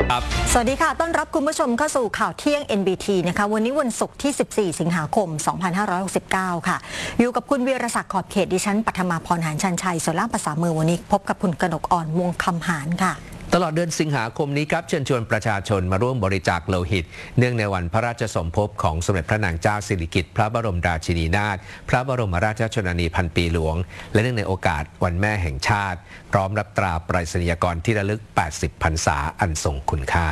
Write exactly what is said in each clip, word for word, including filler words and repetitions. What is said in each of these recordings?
สวัสดีค่ะต้อนรับคุณผู้ชมเข้าสู่ข่าวเที่ยง เอ็น บี ที นะคะวันนี้วันศุกร์ที่สิบสี่สิงหาคมสองพันห้าร้อยหกสิบเก้าค่ะอยู่กับคุณวีรศักดิ์ขอบเขตดิฉันปัทมาพรหานชันชัยส่วนล่างภาษามือวันนี้พบกับคุณกนกอ่อนวงคำหานค่ะตลอดเดือนสิงหาคมนี้ครับเชิญชวนประชาชนมาร่วมบริจาคโลหิตเนื่องในวันพระราชสมภพของสมเด็จพระนางเจ้าสิริกิติ์พระบรมราชินีนาถพระบรมราชชนนีพันปีหลวงและเนื่องในโอกาสวันแม่แห่งชาติพร้อมรับตราไปรษณียกรที่ระลึกแปดสิบพรรษาอันทรงคุณค่า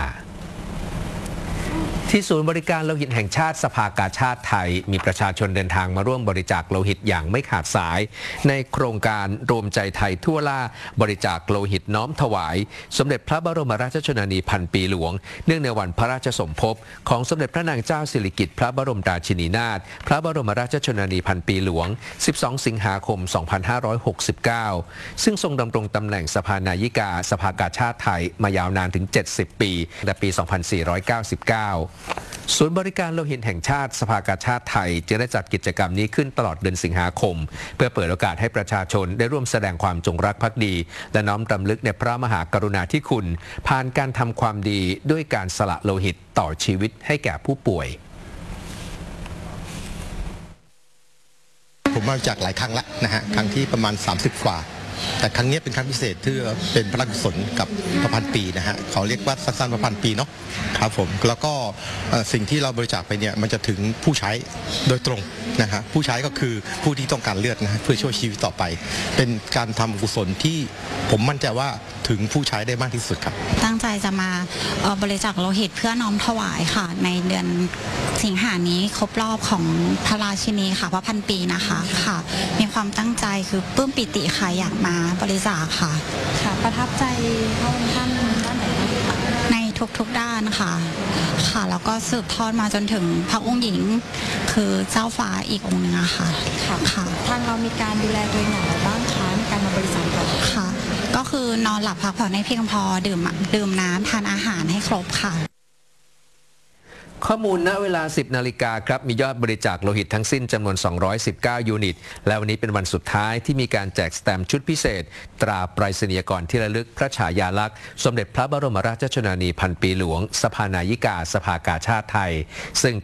ที่ศูนย์บริการโลหิตแห่งชาติสภากาชาติไทยมีประชาชนเดินทางมาร่วมบริจาคโลหิตอย่างไม่ขาดสายในโครงการรวมใจไทยทั่วล่าบริจาคโลหิตน้อมถวายสมเด็จพระบรมราชชนนีพันปีหลวงเนื่องในวันพระราชสมภพของสมเด็จพระนางเจ้าสิริกิติ์พระบรมราชินีนาถพระบรมราชชนนีพันปีหลวงสิบสองสิงหาคมสองพันห้าร้อยหกสิบเก้าซึ่งทรงดำรงตำแหน่งสภานายิกาสภากาชาติไทยมายาวนานถึงเจ็ดสิบปีตั้งแต่ปีสองพันสี่ร้อยเก้าสิบเก้าศูนย์บริการโลหิตแห่งชาติสภากาชาติไทยจึงได้จัดกิจกรรมนี้ขึ้นตลอดเดือนสิงหาคมเพื่อเปิดโอกาสให้ประชาชนได้ร่วมแสดงความจงรักภักดีและน้อมรำลึกในพระมหากรุณาธิคุณผ่านการทำความดีด้วยการสละโลหิตต่อชีวิตให้แก่ผู้ป่วยผมมาจากหลายครั้งแล้วนะฮะครั้งที่ประมาณสามสิบกว่าแต่ครั้งนี้เป็นครั้งพิเศษที่เป็นพระราชกุศลกับพระพันปีนะฮะเขาเรียกว่าสั้นๆพระพันปีเนาะครับผมแล้วก็สิ่งที่เราบริจาคไปเนี่ยมันจะถึงผู้ใช้โดยตรงนะฮะผู้ใช้ก็คือผู้ที่ต้องการเลือดนะฮะเพื่อช่วยชีวิตต่อไปเป็นการทำกุศลที่ผมมั่นใจว่าถึงผู้ใช้ได้มากที่สุดครับตั้งใจจะมาบริจาคโลหิตเพื่อน้อมถวายค่ะในเดือนสิงหานี้ครบรอบของพระราชินีค่ะพระพันปีนะคะค่ะมีความตั้งใจคือปลื้มปิติค่ะอยากมาบริจาคค่ะค่ะประทับใจพระองค์ท่านด้านไหนบ้างคะในทุกๆด้านค่ะค่ะแล้วก็สืบทอดมาจนถึงพระองค์หญิงคือเจ้าฟ้าอีกองค์นึงอะค่ะค่ะทางเรามีการดูแลตัวเองอย่างไรบ้างคะในการมาบริจาคค่ะก็คือนอนหลับพักผ่อนให้เพียงพอดื่มดื่มน้ำทานอาหารให้ครบค่ะข้อมูลณเวลา สิบนาฬิกาครับมียอดบริจาคโลหิตทั้งสิ้นจำนวนสองร้อยสิบเก้ายูนิตและวันนี้เป็นวันสุดท้ายที่มีการแจกสแตมป์ชุดพิเศษตราไปรษณียกรที่ระลึกพระฉายาลักษณ์สมเด็จพระบรมราชชนนีพันปีหลวงสภานายิกาสภากาชาติไทยซึ่ง